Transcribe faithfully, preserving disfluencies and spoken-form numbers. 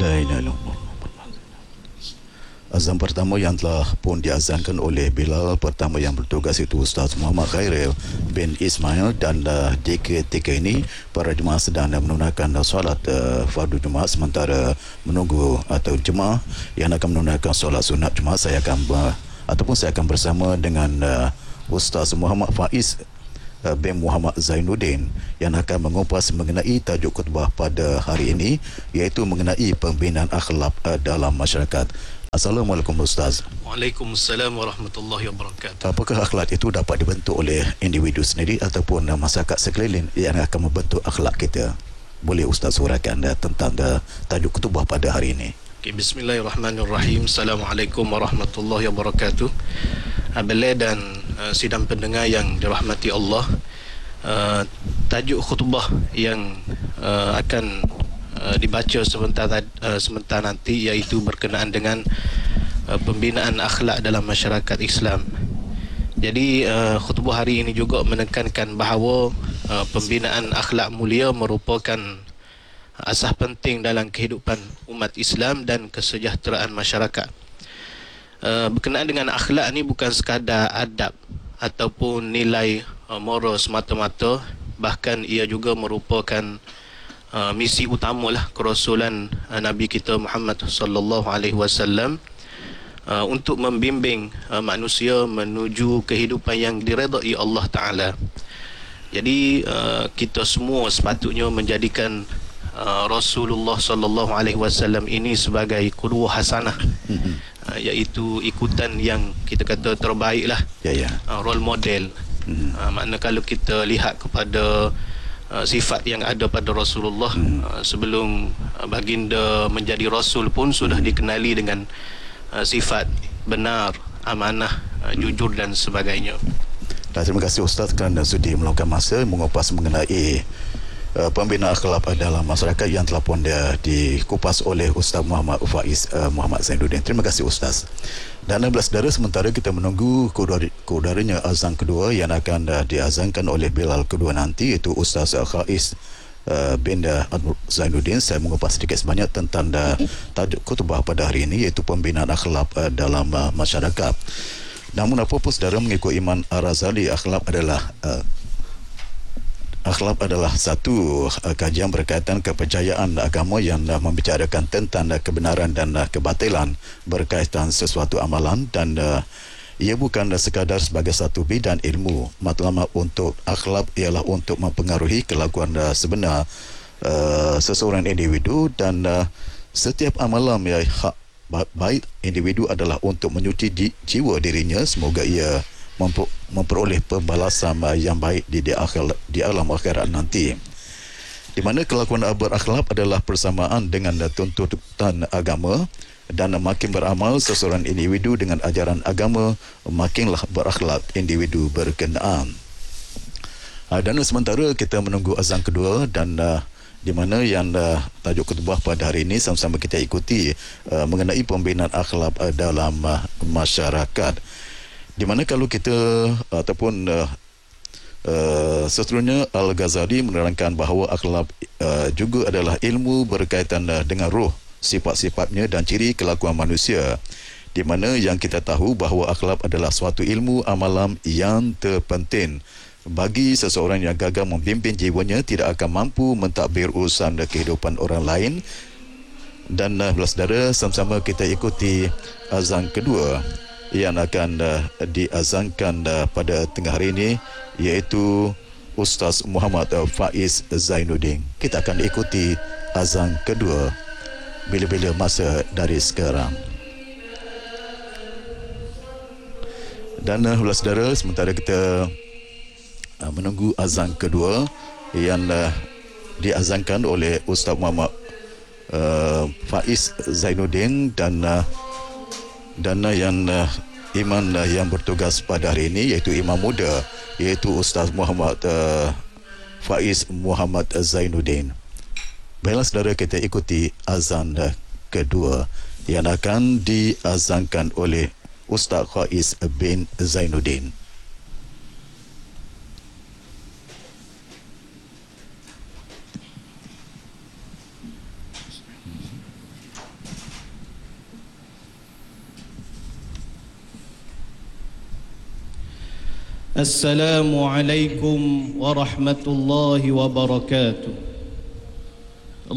La ilaha illallah. Azan pertama yang telah pun diazankan oleh Bilal pertama yang bertugas itu Ustaz Muhammad Khairil bin Ismail, dan uh, di ketika ini para jemaah sedang menunaikan solat uh, fardu Jumaat, sementara menunggu atau jemaah yang akan menunaikan solat sunat Jumaat. Saya akan uh, ataupun saya akan bersama dengan uh, Ustaz Muhammad Faiz uh, bin Muhammad Zainuddin yang akan mengupas mengenai tajuk khutbah pada hari ini, iaitu mengenai pembinaan akhlak uh, dalam masyarakat. Assalamualaikum Ustaz. Waalaikumsalam warahmatullahi wabarakatuh. Apakah akhlak itu dapat dibentuk oleh individu sendiri ataupun masyarakat sekeliling yang akan membentuk akhlak kita? Boleh Ustaz huraikan tentang tajuk khutbah pada hari ini? Okay, bismillahirrahmanirrahim. Assalamualaikum warahmatullahi wabarakatuh. Abelai dan uh, sidang pendengar yang dirahmati Allah, uh, tajuk khutbah yang uh, akan uh, dibaca sebentar uh, sebentar nanti iaitu berkenaan dengan uh, pembinaan akhlak dalam masyarakat Islam. Jadi uh, khutbah hari ini juga menekankan bahawa uh, pembinaan akhlak mulia merupakan asas penting dalam kehidupan umat Islam dan kesejahteraan masyarakat. Uh, berkenaan dengan akhlak ni bukan sekadar adab ataupun nilai uh, moral semata-mata, bahkan ia juga merupakan uh, misi utamalah kerasulan uh, Nabi kita Muhammad sallallahu alaihi wasallam uh, untuk membimbing uh, manusia menuju kehidupan yang diredai Allah Taala. Jadi uh, kita semua sepatutnya menjadikan Uh, Rasulullah sallallahu alaihi wasallam ini sebagai qudwah hasanah, uh, iaitu ikutan yang kita kata terbaik lah, ya, ya. Uh, role model. uh, Makna kalau kita lihat kepada uh, sifat yang ada pada Rasulullah, uh, sebelum uh, baginda menjadi Rasul pun sudah dikenali dengan uh, sifat benar, amanah, uh, jujur dan sebagainya. Dan terima kasih Ustaz kerana sudi meluangkan masa mengupas mengenai Uh, pembinaan akhlak dalam masyarakat yang telah pun dia dikupas oleh Ustaz Muhammad Faiz uh, Muhammad Zainuddin. Terima kasih Ustaz. Dan enam belas saudara, sementara kita menunggu keudarinya azan kedua yang akan uh, diazankan oleh Bilal kedua nanti, iaitu Ustaz uh, Faiz uh, bin uh, Zainuddin. Saya mengupas sedikit sebanyak tentang uh, tajuk khutbah pada hari ini, iaitu pembinaan akhlak uh, dalam uh, masyarakat. Namun apapun saudara, mengikut Imam Ar-Razali, akhlak adalah uh, Akhlak adalah satu uh, kajian berkaitan kepercayaan agama yang uh, membicarakan tentang uh, kebenaran dan uh, kebatilan berkaitan sesuatu amalan, dan uh, ia bukan uh, sekadar sebagai satu bidang ilmu. Matlamat untuk akhlak ialah untuk mempengaruhi kelakuan uh, sebenar uh, seseorang individu, dan uh, setiap amalan yang hak baik individu adalah untuk menyuci di, jiwa dirinya, semoga ia memperoleh pembalasan yang baik di, di, akhir, di alam akhirat nanti, di mana kelakuan berakhlak adalah persamaan dengan tuntutan agama, dan makin beramal seseorang individu dengan ajaran agama, makinlah berakhlak individu berkenaan. Dan sementara kita menunggu azan kedua, dan uh, di mana yang uh, tajuk khutbah pada hari ini sama-sama kita ikuti uh, mengenai pembinaan akhlak uh, dalam uh, masyarakat. Di mana kalau kita ataupun uh, uh, seterusnya Al-Ghazali menerangkan bahawa akhlak uh, juga adalah ilmu berkaitan uh, dengan roh, sifat-sifatnya dan ciri kelakuan manusia, di mana yang kita tahu bahawa akhlak adalah suatu ilmu amalan yang terpenting bagi seseorang yang gagal mempimpin jiwanya, tidak akan mampu mentadbir urusan kehidupan orang lain. Dan uh, saudara, sama-sama kita ikuti azan kedua yang akan uh, diazankan uh, pada tengah hari ini, iaitu Ustaz Muhammad uh, Faiz Zainuddin. Kita akan ikuti azan kedua bila-bila masa dari sekarang. Dan uh, saudara, sementara kita uh, menunggu azan kedua yang uh, diazankan oleh Ustaz Muhammad uh, Faiz Zainuddin, dan uh, dan yang uh, imam uh, yang bertugas pada hari ini, iaitu imam muda, iaitu Ustaz Muhammad uh, Faiz Muhammad Zainuddin. Baiklah saudara, kita ikuti azan uh, kedua yang akan diazankan oleh Ustaz Faiz bin Zainuddin. Assalamualaikum warahmatullahi wabarakatuh.